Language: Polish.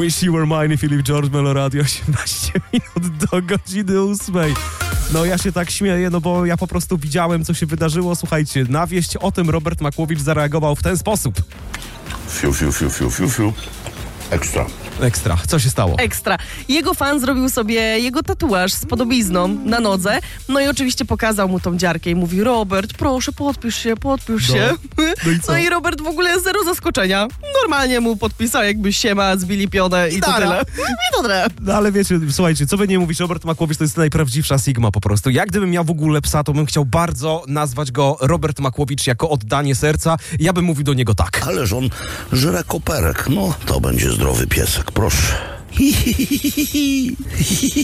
Wish You Were Mine, Philip George, Meloradio, 18 minut do godziny 8. No ja się tak śmieję, no bo ja po prostu widziałem, co się wydarzyło. Słuchajcie, na wieść o tym Robert Makłowicz zareagował w ten sposób. Fiu, fiu, fiu, fiu, fiu, fiu. Ekstra. Ekstra. Co się stało? Ekstra. Jego fan zrobił sobie jego tatuaż z podobizną na nodze. No i oczywiście pokazał mu tą dziarkę i mówi: Robert, proszę, podpisz się. No i co? No i Robert w ogóle zero zaskoczenia. Normalnie mu podpisał, jakby siema, zbili pionę i to tyle. I to tyle. No ale wiecie, słuchajcie, co by nie mówić, Robert Makłowicz to jest najprawdziwsza Sigma po prostu. Jak gdybym miał w ogóle psa, to bym chciał bardzo nazwać go Robert Makłowicz jako oddanie serca. Ja bym mówił do niego tak. Ależ on żre koperek. No, to będzie zdrowy piesek, proszę.